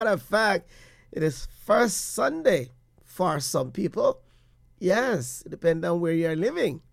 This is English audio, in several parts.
Matter of fact, it is first Sunday for some people. Yes, depending on where you're living.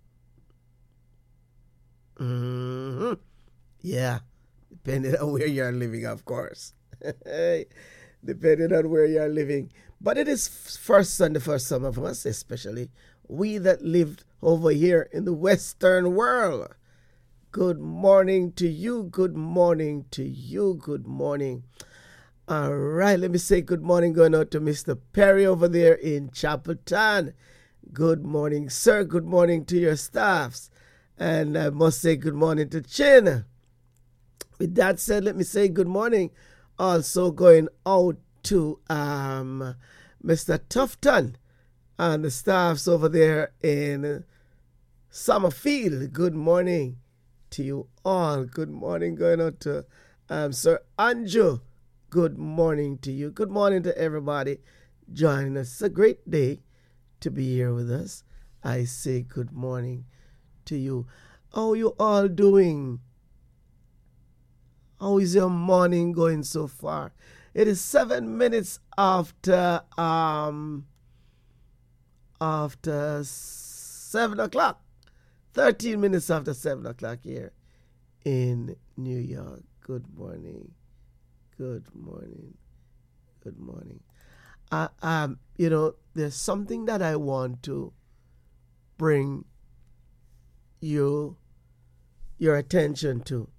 Mm-hmm. Yeah, depending on where you're living, of course. Depending on where you're living. But it is first Sunday for some of us, especially we that lived over here in the Western world. Good morning to you. Good morning to you. Good morning. All right, let me say good morning going out to Mr. Perry over there in Chapelton. Good morning, sir. Good morning to your staffs. And I must say good morning to Chin. With that said, let me say good morning. Also going out to Mr. Tufton and the staffs over there in Summerfield. Good morning to you all. Good morning going out to Sir Andrew. Good morning to you. Good morning to everybody joining us. It's a great day to be here with us. I say good morning to you. How are you all doing? How is your morning going so far? It is 7 minutes after 7 o'clock. 13 minutes after 7 o'clock here in New York. Good morning. Good morning. Good morning. There's something that I want to bring your attention to.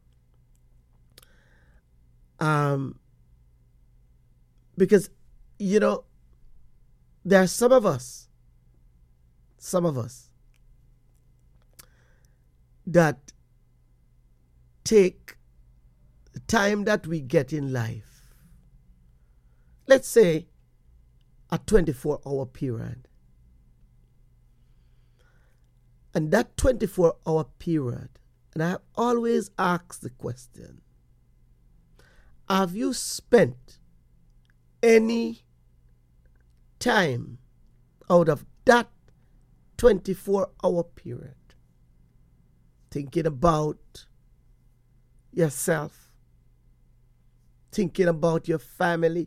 Because, there are some of us that take the time that we get in life, let's say a 24-hour period. And that 24-hour period, and I have always asked the question, have you spent any time out of that 24-hour period thinking about yourself, thinking about your family,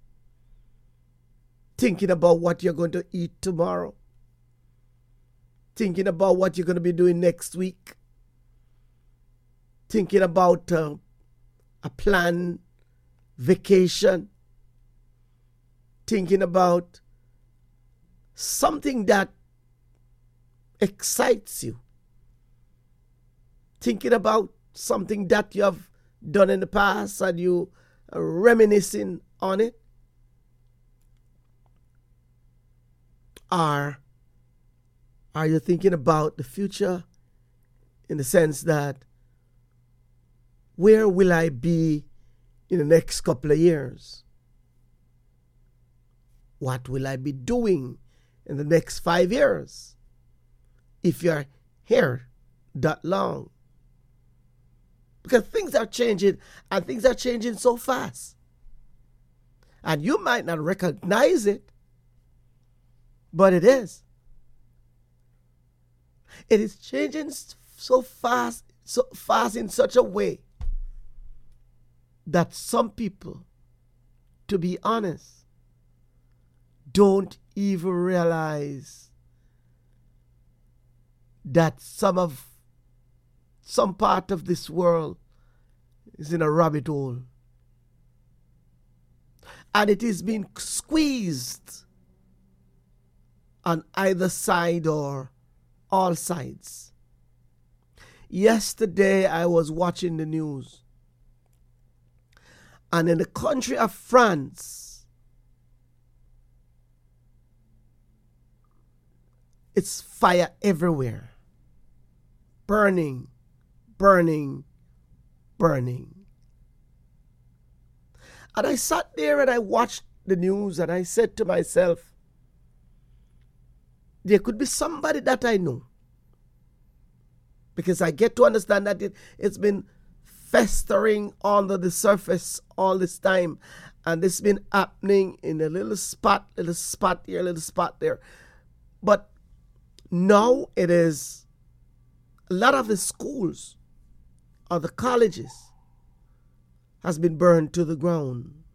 thinking about what you're going to eat tomorrow, thinking about what you're going to be doing next week, thinking about a planned vacation, thinking about something that excites you, thinking about something that you have done in the past and you are reminiscing on it? Or are you thinking about the future in the sense that where will I be in the next couple of years? What will I be doing in the next 5 years? If you're here that long. Because things are changing, and things are changing so fast. And you might not recognize it, but it is. It is changing so fast in such a way that some people, to be honest, don't even realize that some part of this world is in a rabbit hole. And it is being squeezed on either side or all sides. Yesterday I was watching the news, and in the country of France, it's fire everywhere. Burning, burning, burning. And I sat there and I watched the news and I said to myself, there could be somebody that I know. Because I get to understand that it's been festering under the surface all this time. And it's been happening in a little spot here, little spot there. But now it is a lot of the schools or the colleges has been burned to the ground.